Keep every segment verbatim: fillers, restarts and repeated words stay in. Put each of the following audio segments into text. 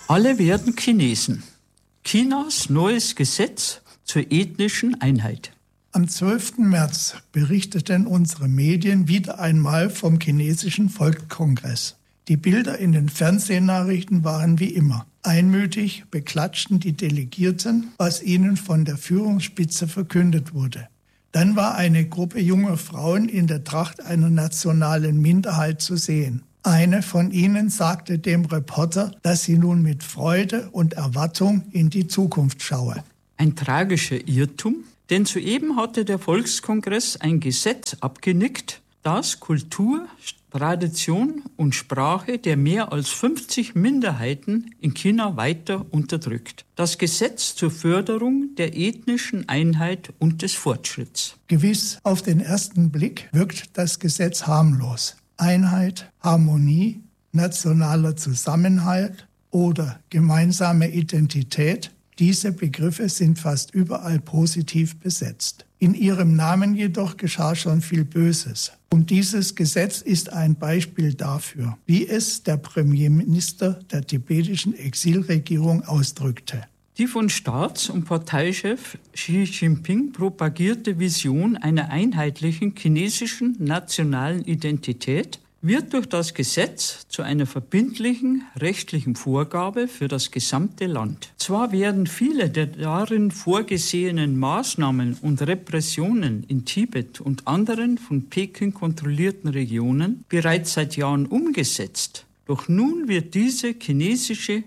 Alle werden Chinesen. Chinas neues Gesetz zur ethnischen Einheit. Am zwölften März berichteten unsere Medien wieder einmal vom chinesischen Volkskongress. Die Bilder in den Fernsehnachrichten waren wie immer. Einmütig beklatschten die Delegierten, was ihnen von der Führungsspitze verkündet wurde. Dann war eine Gruppe junger Frauen in der Tracht einer nationalen Minderheit zu sehen. Eine von ihnen sagte dem Reporter, dass sie nun mit Freude und Erwartung in die Zukunft schaue. Ein tragischer Irrtum, denn soeben hatte der Volkskongress ein Gesetz abgenickt, das Kultur, Tradition und Sprache der mehr als fünfzig Minderheiten in China weiter unterdrückt. Das Gesetz zur Förderung der ethnischen Einheit und des Fortschritts. Gewiss, auf den ersten Blick wirkt das Gesetz harmlos. Einheit, Harmonie, nationaler Zusammenhalt oder gemeinsame Identität, diese Begriffe sind fast überall positiv besetzt. In ihrem Namen jedoch geschah schon viel Böses. Und dieses Gesetz ist ein Beispiel dafür, wie es der Premierminister der tibetischen Exilregierung ausdrückte. Die von Staats- und Parteichef Xi Jinping propagierte Vision einer einheitlichen chinesischen nationalen Identität wird durch das Gesetz zu einer verbindlichen rechtlichen Vorgabe für das gesamte Land. Zwar werden viele der darin vorgesehenen Maßnahmen und Repressionen in Tibet und anderen von Peking kontrollierten Regionen bereits seit Jahren umgesetzt, doch nun wird diese chinesische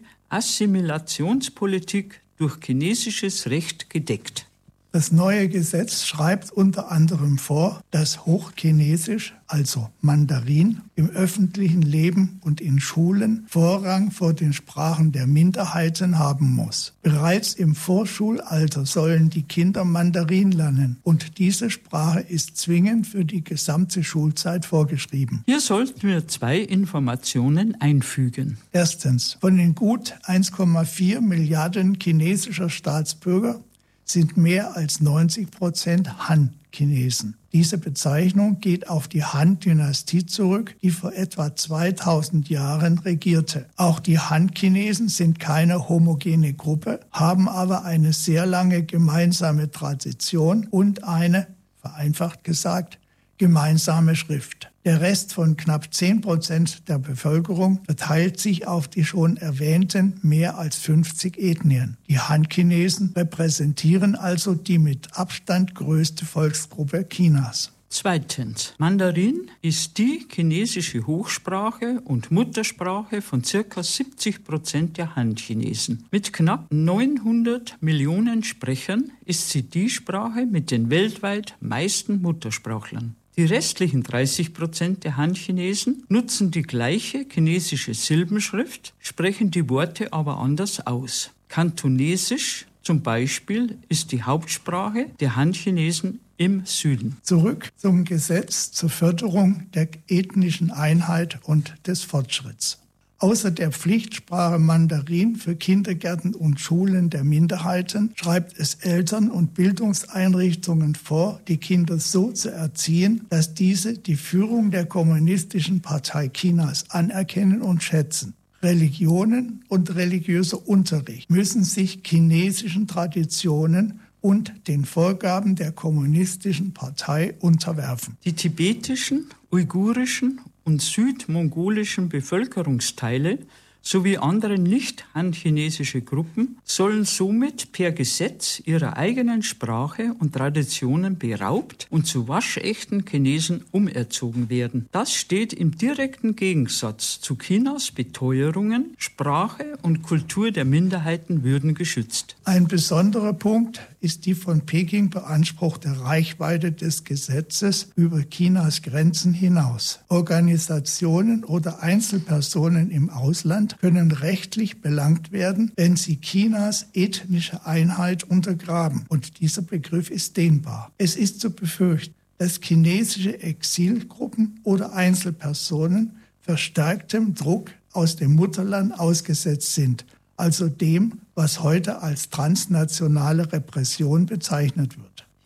Assimilationspolitik durch chinesisches Recht gedeckt. Das neue Gesetz schreibt unter anderem vor, dass Hochchinesisch, also Mandarin, im öffentlichen Leben und in Schulen Vorrang vor den Sprachen der Minderheiten haben muss. Bereits im Vorschulalter sollen die Kinder Mandarin lernen und diese Sprache ist zwingend für die gesamte Schulzeit vorgeschrieben. Hier sollten wir zwei Informationen einfügen. Erstens, von den gut eins Komma vier Milliarden chinesischer Staatsbürger sind mehr als neunzig Prozent Han-Chinesen. Diese Bezeichnung geht auf die Han-Dynastie zurück, die vor etwa zweitausend Jahren regierte. Auch die Han-Chinesen sind keine homogene Gruppe, haben aber eine sehr lange gemeinsame Tradition und eine, vereinfacht gesagt, gemeinsame Schrift. Der Rest von knapp zehn Prozent der Bevölkerung verteilt sich auf die schon erwähnten mehr als fünfzig Ethnien. Die Han-Chinesen repräsentieren also die mit Abstand größte Volksgruppe Chinas. Zweitens, Mandarin ist die chinesische Hochsprache und Muttersprache von ca. siebzig Prozent der Han-Chinesen. Mit knapp neunhundert Millionen Sprechern ist sie die Sprache mit den weltweit meisten Muttersprachlern. Die restlichen dreißig Prozent der Han-Chinesen nutzen die gleiche chinesische Silbenschrift, sprechen die Worte aber anders aus. Kantonesisch zum Beispiel ist die Hauptsprache der Han-Chinesen im Süden. Zurück zum Gesetz zur Förderung der ethnischen Einheit und des Fortschritts. Außer der Pflichtsprache Mandarin für Kindergärten und Schulen der Minderheiten schreibt es Eltern und Bildungseinrichtungen vor, die Kinder so zu erziehen, dass diese die Führung der Kommunistischen Partei Chinas anerkennen und schätzen. Religionen und religiöser Unterricht müssen sich chinesischen Traditionen und den Vorgaben der Kommunistischen Partei unterwerfen. Die tibetischen, uigurischen und südmongolischen Bevölkerungsteile sowie andere nicht-han-chinesische Gruppen sollen somit per Gesetz ihrer eigenen Sprache und Traditionen beraubt und zu waschechten Chinesen umerzogen werden. Das steht im direkten Gegensatz zu Chinas Beteuerungen, Sprache und Kultur der Minderheiten würden geschützt. Ein besonderer Punkt ist die von Peking beanspruchte Reichweite des Gesetzes über Chinas Grenzen hinaus. Organisationen oder Einzelpersonen im Ausland können rechtlich belangt werden, wenn sie Chinas ethnische Einheit untergraben. Und dieser Begriff ist dehnbar. Es ist zu befürchten, dass chinesische Exilgruppen oder Einzelpersonen verstärktem Druck aus dem Mutterland ausgesetzt sind, also dem, was heute als transnationale Repression bezeichnet wird.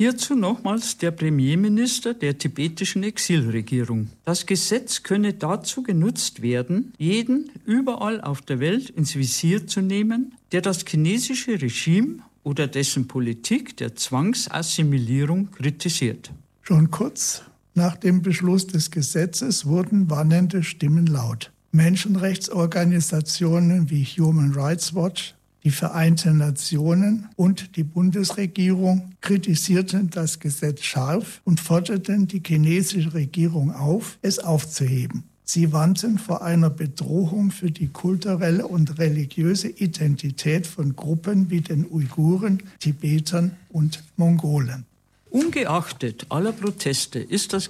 Hierzu nochmals der Premierminister der tibetischen Exilregierung. Das Gesetz könne dazu genutzt werden, jeden überall auf der Welt ins Visier zu nehmen, der das chinesische Regime oder dessen Politik der Zwangsassimilierung kritisiert. Schon kurz nach dem Beschluss des Gesetzes wurden warnende Stimmen laut. Menschenrechtsorganisationen wie Human Rights Watch, die Vereinten Nationen und die Bundesregierung kritisierten das Gesetz scharf und forderten die chinesische Regierung auf, es aufzuheben. Sie warnten vor einer Bedrohung für die kulturelle und religiöse Identität von Gruppen wie den Uiguren, Tibetern und Mongolen. Ungeachtet aller Proteste ist das